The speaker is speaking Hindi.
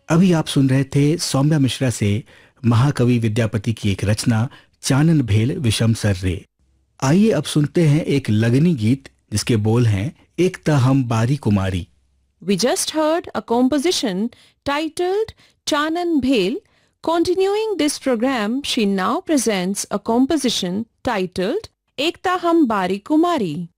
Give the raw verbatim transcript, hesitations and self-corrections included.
अभी आप सुन रहे थे सौम्या मिश्रा से महाकवि विद्यापति की एक रचना चानन भेल विषम सर रे। आइए अब सुनते हैं एक लगनी गीत जिसके बोल हैं एक ता हम बारी कुमारी। We just heard a composition titled Chanan Bhel. Continuing this program, she now presents a composition titled Ekta Hum Bari Kumari.